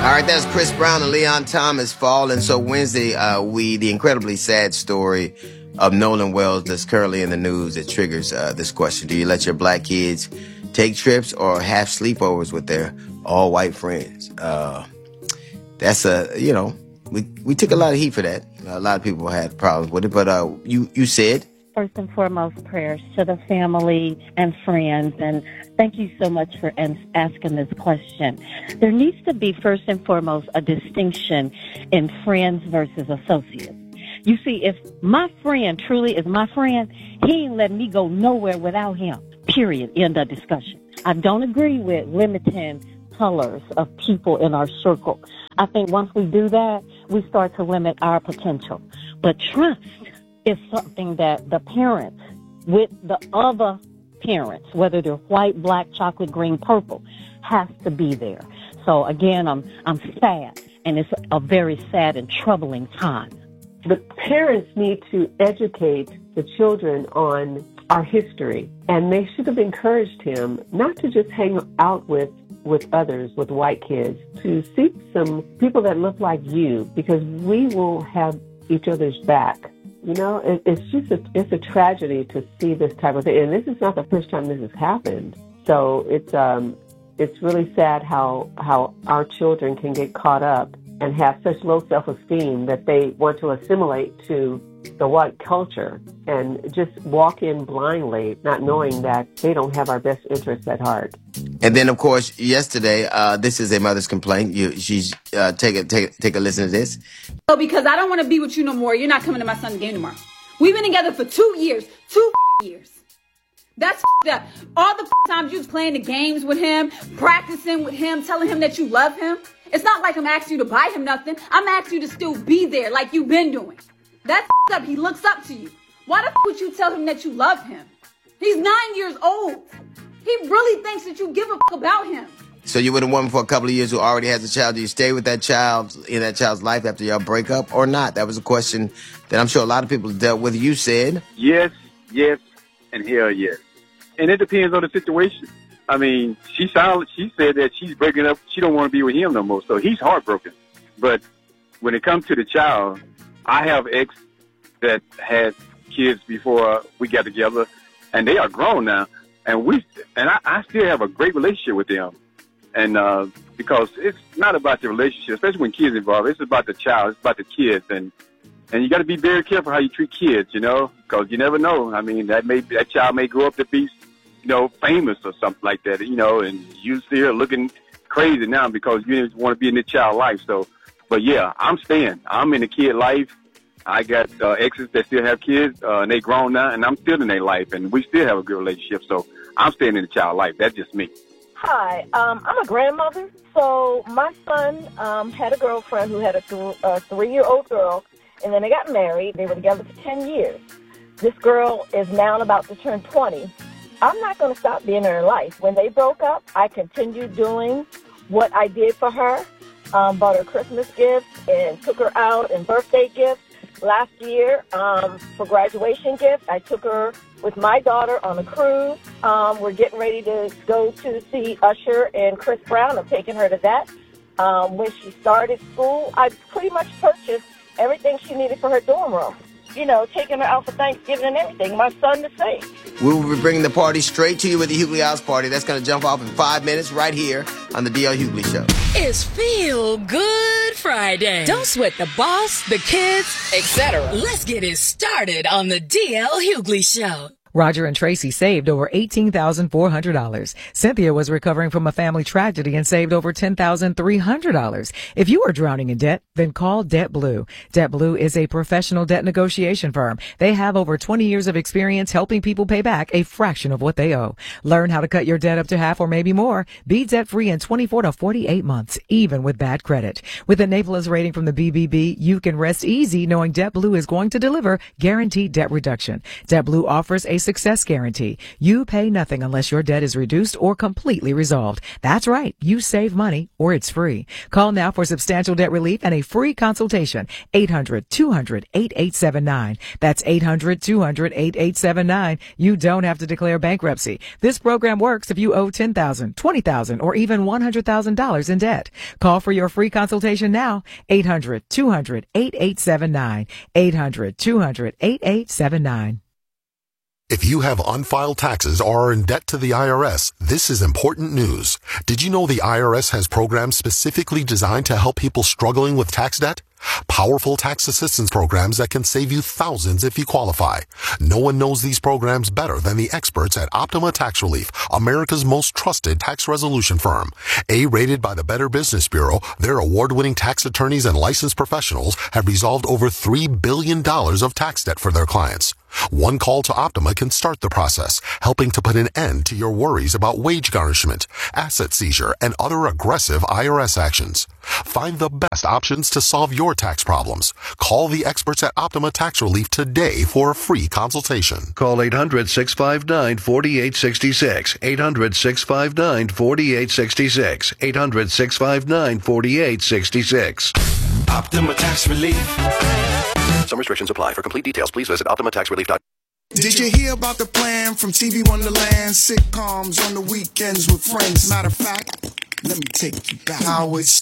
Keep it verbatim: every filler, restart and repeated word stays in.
All right, that's Chris Brown and Leon Thomas, Fall. And so Wednesday, uh, we, the incredibly sad story of Nolan Wells that's currently in the news that triggers uh, this question. Do you let your black kids take trips or have sleepovers with their all-white friends? Uh, that's a, you know, we, we took a lot of heat for that. A lot of people had problems with it, but uh, you, you said... First and foremost, prayers to the family and friends, and thank you so much for asking this question. There needs to be, first and foremost, a distinction in friends versus associates. You see, if my friend truly is my friend, he ain't letting me go nowhere without him, period, end of discussion. I don't agree with limiting colors of people in our circle. I think once we do that, we start to limit our potential. But trust is something that the parents with the other parents, whether they're white, black, chocolate, green, purple, has to be there. So again, I'm I'm sad, and it's a very sad and troubling time. The parents need to educate the children on our history, and they should have encouraged him not to just hang out with with others, with white kids, to seek some people that look like you, because we will have each other's back. You know, it, it's just a, it's a tragedy to see this type of thing. And this is not the first time this has happened. So it's um it's really sad how how our children can get caught up and have such low self-esteem that they want to assimilate to the white culture and just walk in blindly, not knowing that they don't have our best interests at heart. And then, of course, yesterday, uh, this is a mother's complaint. You, she's uh, take a take take a listen to this. Oh, because I don't want to be with you no more. You're not coming to my son's game tomorrow. We've been together for two years, two years. That's up. All the times you was playing the games with him, practicing with him, telling him that you love him. It's not like I'm asking you to buy him nothing. I'm asking you to still be there like you've been doing. That's up. He looks up to you. Why the f- would you tell him that you love him? He's nine years old. He really thinks that you give a f- about him. So you're with a woman for a couple of years who already has a child. Do you stay with that child in that child's life after y'all break up or not? That was a question that I'm sure a lot of people dealt with. You said yes, yes, and hell yes. And it depends on the situation. I mean, she sounded, she said that she's breaking up. She don't want to be with him no more. So he's heartbroken. But when it comes to the child, I have ex that had kids before we got together, and they are grown now. And we and I, I still have a great relationship with them. And uh, because it's not about the relationship, especially when kids involved. It's about the child. It's about the kids. And and you got to be very careful how you treat kids, you know, because you never know. I mean, that may that child may grow up to be, you know, famous or something like that, you know, and you see her looking crazy now because you didn't want to be in the child life. So, but yeah, I'm staying. I'm in the kid life. I got uh, exes that still have kids, uh, and they grown now, and I'm still in their life, and we still have a good relationship. So I'm staying in the child life. That's just me. Hi, um, I'm a grandmother. So my son um, had a girlfriend who had a, th- a three-year-old girl, and then they got married. They were together for ten years. This girl is now about to turn twenty. I'm not going to stop being in her life. When they broke up, I continued doing what I did for her, um, bought her Christmas gifts and took her out and birthday gifts. Last year, um, for graduation gift, I took her with my daughter on a cruise. Um, we're getting ready to go to see Usher and Chris Brown. I'm taking her to that. Um, when she started school, I pretty much purchased everything she needed for her dorm room. You know, taking her out for Thanksgiving and everything. My son the same. We will be bringing the party straight to you with the Hughley House Party. That's going to jump off in five minutes right here on the D L Hughley Show. It's Feel Good Friday. Don't sweat the boss, the kids, et cetera. Let's get it started on the D L Hughley Show. Roger and Tracy saved over eighteen thousand four hundred dollars. Cynthia was recovering from a family tragedy and saved over ten thousand three hundred dollars. If you are drowning in debt, then call DebtBlue. DebtBlue is a professional debt negotiation firm. They have over twenty years of experience helping people pay back a fraction of what they owe. Learn how to cut your debt up to half or maybe more. Be debt-free in twenty-four to forty-eight months, even with bad credit. With a NAPLES rating from the B B B, you can rest easy knowing DebtBlue is going to deliver guaranteed debt reduction. DebtBlue offers a success guarantee. You pay nothing unless your debt is reduced or completely resolved. That's right. You save money or it's free. Call now for substantial debt relief and a free consultation. eight hundred, two hundred, eighty-eight seventy-nine. That's eight hundred, two hundred, eighty-eight seventy-nine. You don't have to declare bankruptcy. This program works if you owe ten thousand dollars, twenty thousand dollars, or even one hundred thousand dollars in debt. Call for your free consultation now. eight hundred, two hundred, eighty-eight seventy-nine. eight hundred, two hundred, eighty-eight seventy-nine. If you have unfiled taxes or are in debt to the I R S, this is important news. Did you know the I R S has programs specifically designed to help people struggling with tax debt? Powerful tax assistance programs that can save you thousands if you qualify. No one knows these programs better than the experts at Optima Tax Relief, America's most trusted tax resolution firm. A-rated by the Better Business Bureau, their award-winning tax attorneys and licensed professionals have resolved over three billion dollars of tax debt for their clients. One call to Optima can start the process, helping to put an end to your worries about wage garnishment, asset seizure, and other aggressive I R S actions. Find the best options to solve your tax problems. Call the experts at Optima Tax Relief today for a free consultation. Call eight hundred, six five nine, four eight six six. eight hundred, six five nine, four eight six six. eight hundred, six five nine, four eight six six. Optima Tax Relief. Some restrictions apply. For complete details, please visit optima tax relief dot com. Did you hear about the plan from T V Wonderland? Sitcoms on the weekends with friends. Matter of fact, let me take you back. How it started.